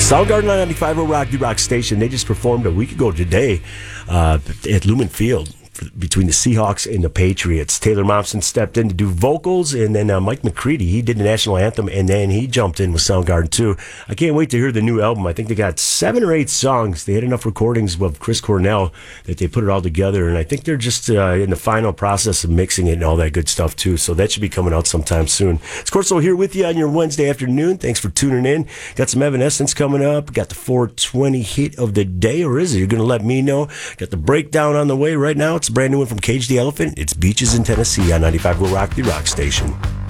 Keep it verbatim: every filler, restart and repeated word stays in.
Soundgarden on ninety-five point oh Rock, the Rock Station. They just performed a week ago today uh, at Lumen Field between the Seahawks and the Patriots. Taylor Momsen stepped in to do vocals, and then uh, Mike McCready, he did the national anthem, and then he jumped in with Soundgarden too. I can't wait to hear the new album. I think they got seven or eight songs. They had enough recordings with Chris Cornell that they put it all together, and I think they're just uh, in the final process of mixing it and all that good stuff too. So that should be coming out sometime soon. It's Corso here with you on your Wednesday afternoon. Thanks for tuning in. Got some Evanescence coming up. Got the four twenty hit of the day, or is it? You're going to let me know. Got the breakdown on the way right now. It's a brand new one from Cage the Elephant. It's Beaches in Tennessee on ninety-five point oh Rock, the Rock Station.